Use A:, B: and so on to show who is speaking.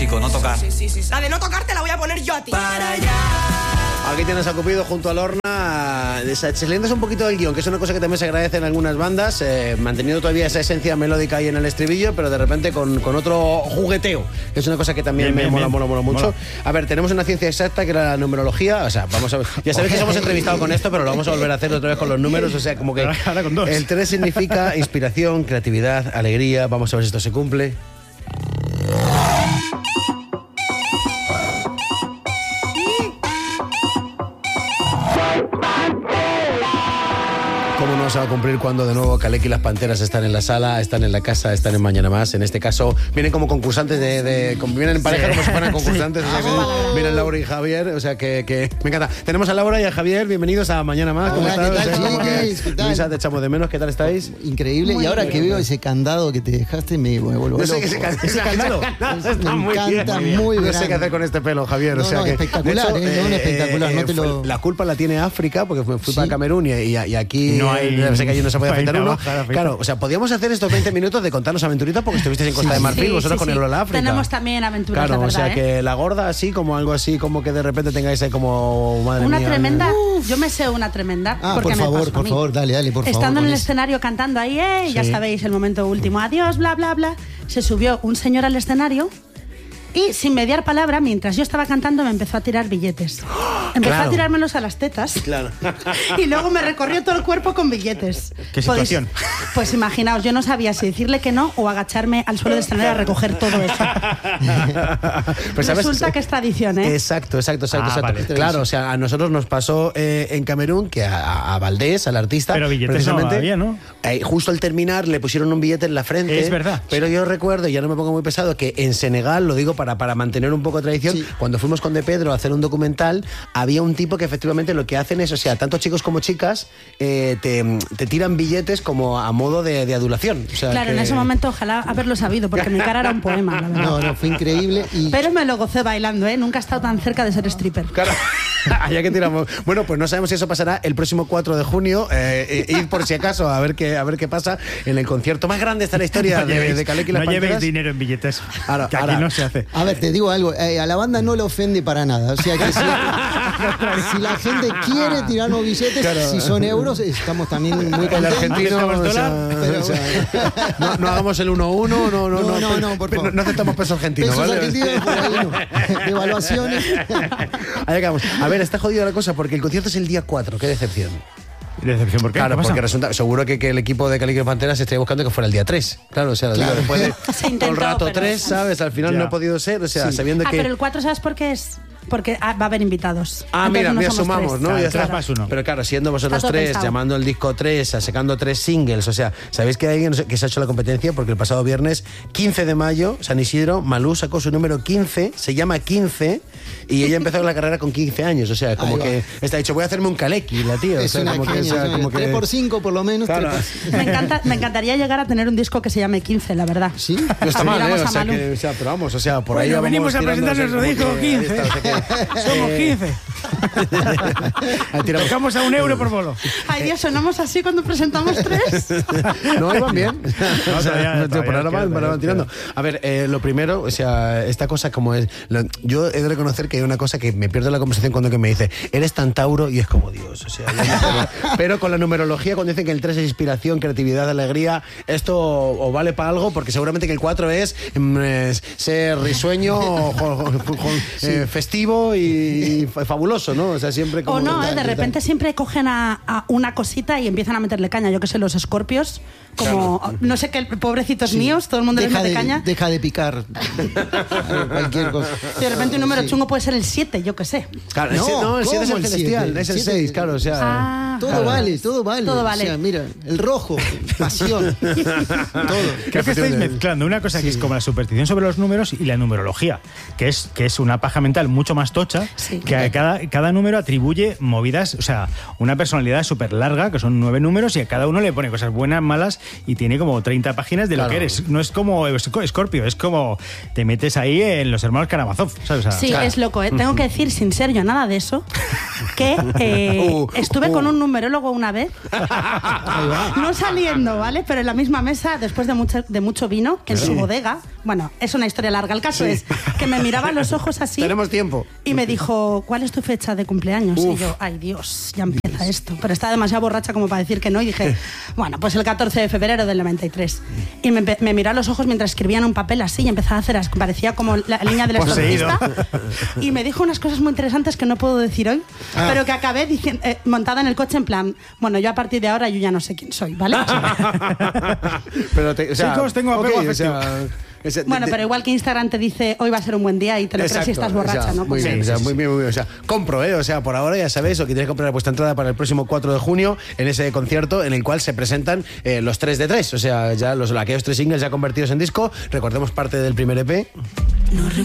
A: México, no tocar.
B: Sí. La de no tocar te la voy a poner yo a ti.
C: Para allá. Aquí tienes a Cupido junto a Lorna, saliéndose un poquito del guión, que es una cosa que también se agradece en algunas bandas, manteniendo todavía esa esencia melódica ahí en el estribillo, pero de repente con otro jugueteo, que es una cosa que también me mola mucho.
D: Mola.
C: A ver, tenemos una ciencia exacta que era la numerología, o sea, vamos a ver, ya sabéis que os hemos entrevistado con esto, pero lo vamos a volver a hacer otra vez con los números, o sea, como que
D: ahora con 2.
C: El 3 significa inspiración, creatividad, alegría, vamos a ver si esto se cumple. ¿Cómo no se va a cumplir cuando de nuevo Kaleki y las Panteras están en la sala, están en la casa, están en Mañana Más? En este caso vienen como concursantes vienen en pareja como si fueran concursantes, o sea, que vienen Laura y Javier, o sea que me encanta. Tenemos a Laura y a Javier, bienvenidos a Mañana Más. ¿Cómo
E: Hola,
C: estás?
E: ¿qué tal,
C: ¿Qué tal? Luisa, te echamos de menos, ¿qué tal estáis?
E: Increíble.
B: Muy
E: y ahora
B: bien.
E: que veo ese candado que te dejaste, me vuelvo
C: Yo
E: loco.
C: sé que ese candado está
E: Me
C: muy
E: encanta,
C: bien.
E: muy
C: Yo
E: grande.
C: sé qué hacer con este pelo, Javier.
E: No,
C: o sea
E: no,
C: que,
E: espectacular,
C: de hecho,
E: espectacular. No te lo...
C: La culpa la tiene África, porque fui
E: Sí.
C: para Camerún y aquí
D: No hay-
C: sé que allí no se puede afeitar uno.
D: baja,
C: Claro, o sea, podíamos hacer estos 20 minutos de contarnos aventuritas porque estuvisteis en Costa de Marfil, vosotros con el Lola África.
B: Tenemos también aventuras,
C: Claro,
B: la
C: o sea,
B: verdad,
C: que la gorda así, como algo así, como que de repente tengáis ahí como, madre
B: Una
C: mía.
B: tremenda, yo me sé una tremenda.
E: Ah,
B: porque
E: por
B: me
E: favor,
B: pasó a
E: por
B: mí.
E: favor, dale, por favor.
B: Estando en
E: con
B: el
E: eso.
B: escenario cantando ahí, ya sabéis, el momento último, adiós, bla, bla, bla. Se subió un señor al escenario y sin mediar palabra, mientras yo estaba cantando, me empezó a tirar billetes. Empezó
C: Claro.
B: a tirármelos a las tetas.
C: Claro.
B: Y luego me recorrió todo el cuerpo con billetes.
D: ¿Qué situación?
B: Pues imaginaos, yo no sabía si decirle que no o agacharme al suelo del escenario a recoger todo eso.
C: Pues, ¿sabes?
B: Resulta que es tradición, ¿eh?
C: Exacto.
D: Vale.
C: Claro, o sea, a nosotros nos pasó en Camerún que a Valdés, al artista,
D: Pero billetes
C: precisamente,
D: no había, ¿no?
C: Justo al terminar le pusieron un billete en la frente.
D: Es verdad.
C: Pero yo recuerdo, y ya no me pongo muy pesado, que en Senegal, lo digo para mantener un poco de tradición,
E: Sí.
C: cuando fuimos con De Pedro a hacer un documental, había un tipo que efectivamente lo que hacen es, o sea, tanto chicos como chicas te tiran billetes como a modo de adulación. O sea,
B: Claro,
C: que-
B: en ese momento ojalá haberlo sabido, porque mi cara era un poema, la verdad.
E: No, fue increíble. Y
B: Pero me lo gocé bailando, ¿eh? Nunca he estado tan cerca de ser stripper.
C: Claro, allá que tiramos. Bueno, pues no sabemos si eso pasará el próximo 4 de junio. Id por si acaso a ver qué pasa en el concierto más grande de la historia de Kaleki y las
D: no llevéis
C: Panteras.
D: dinero en billetes,
C: Ahora,
D: que aquí
C: ahora.
D: no se hace.
E: a ver, te digo algo, a la banda no le ofende para nada. O sea que si la gente quiere tirarnos billetes,
C: Claro.
E: si son euros, estamos también muy
C: El
E: contentos.
C: argentino,
D: ¿Aceptamos
C: o sea,
E: dólar?
C: o sea, no hagamos el 1-1,
E: No, por favor.
C: no aceptamos peso argentino,
E: Pesos
C: ¿vale?
E: argentinos, por ahí no. Devaluaciones.
C: Allá quedamos. A ver, está jodido la cosa porque el concierto es el día 4, qué decepción.
D: ¿Decepción por qué?
C: Claro,
D: ¿Qué pasa?
C: porque resulta, seguro que el equipo de Kaleki y las Panteras estaría buscando que fuera el día 3. Claro, o sea, lo digo después de
B: Se intentó,
C: todo el rato
B: pero-
C: 3, ¿sabes? Al final
D: Ya.
C: no ha podido ser, o sea, sabiendo que...
B: Pero el 4, ¿sabes por qué es? Porque va a haber invitados.
C: Ah,
B: Entonces
C: mira,
B: no somos
C: sumamos,
B: tres.
C: ¿no?
D: Claro,
C: Ya está.
D: 3 más 1.
C: Pero claro, siendo vosotros
B: Está todo
C: 3,
B: pensado.
C: llamando el disco 3, sacando 3 singles, o sea, ¿sabéis que hay alguien que se ha hecho la competencia? Porque el pasado viernes, 15 de mayo, San Isidro, Malú sacó su número 15, se llama 15, y ella empezó la carrera con 15 años, o sea, como
E: Ahí va.
C: que está dicho, voy a hacerme un Kaleki, la tía. O
E: Es
C: sea,
E: una
C: como que,
E: genia,
C: o sea, como que...
E: 3x5 por lo menos.
C: Claro.
E: 3x5.
B: Me encantaría llegar a tener un disco que se llame 15, la verdad.
E: Sí.
C: No está mal,
B: Miramos
C: o
B: a
C: sea,
B: Malú.
C: que, o sea, pero vamos, o sea, por
D: Bueno,
C: ahí vamos
D: venimos a
C: tirando,
D: presentar
C: o sea,
D: nuestro
C: como
D: disco
C: que-
D: 15.
C: ahí está, o sea que-
D: Somos 15.
C: ahí tiramos.
D: Tocamos a €1 por bolo.
B: Ay, Dios, sonamos así cuando presentamos 3.
C: No, iban bien. O sea,
D: todavía
C: por ahora van
D: queda.
C: tirando. A ver, lo primero, o sea, esta cosa como es... yo he de reconocer que hay una cosa que me pierdo en la conversación cuando que me dice, eres tan Tauro, y es como Dios, o sea... pero con la numerología, cuando dicen que el 3 es inspiración, creatividad, alegría, esto o vale para algo, porque seguramente que el 4 es ser risueño, festivo y fabuloso, ¿no? O sea, siempre como...
B: O no, de repente siempre cogen a una cosita y empiezan a meterle caña. Yo que sé, los escorpios, como, no sé qué, pobrecitos míos, todo el mundo les mete caña.
E: Deja de picar. Cualquier cosa.
B: De repente un número
E: Sí.
B: chungo puede ser el 7, yo que sé.
C: Claro,
E: No,
C: el 7 es
E: ¿cómo
C: el
E: el
C: celestial,
E: 7?
C: es el
E: 7.
C: 6, claro, o sea...
B: Ah,
E: Todo
B: claro.
E: vale, todo vale.
B: Todo vale.
E: O sea, mira, el rojo, pasión, todo.
D: Creo que estáis mezclando una cosa que es como la superstición sobre los números y la numerología, que es una paja mental mucho más tocha,
B: Sí.
D: que a cada número atribuye movidas, o sea, una personalidad súper larga, que son 9 números, y a cada uno le pone cosas buenas, malas, y tiene como 30 páginas de lo
C: Claro.
D: que eres. No es como Scorpio, es como te metes ahí en los hermanos Karamazov, ¿sabes? O sea,
B: Sí, es loco, ¿eh? Tengo que decir, sin ser yo nada de eso, que estuve con un número numerólogo una vez, no saliendo, ¿vale? Pero en la misma mesa, después de mucho vino, en su bodega. Bueno, es una historia larga. El caso es que me miraba a los ojos así.
C: Tenemos tiempo.
B: Y me dijo, ¿cuál es tu fecha de cumpleaños?
C: Uf.
B: Y yo, ay Dios, ya empieza esto. Pero estaba demasiado borracha como para decir que no. Y dije, bueno, pues el 14 de febrero del 93. Y me miró a los ojos mientras escribía en un papel así y empezaba a hacer, parecía como la línea del exorcista. Y me dijo unas cosas muy interesantes que no puedo decir hoy, pero que acabé montada en el coche en plan, bueno, yo a partir de ahora yo ya no sé quién soy, ¿vale?
C: Pero
D: chicos, tengo apego afectivo.
B: Bueno, pero igual que Instagram te dice hoy va a ser un buen día y te lo crees si estás borracha, ¿no?
C: Muy
B: Pues
C: bien, muy bien. O sea, compro, o sea, por ahora ya sabéis, o que tenéis que comprar vuestra entrada para el próximo 4 de junio en ese concierto en el cual se presentan los 3 de 3, o sea, ya aquellos 3 singles ya convertidos en disco. Recordemos parte del primer EP.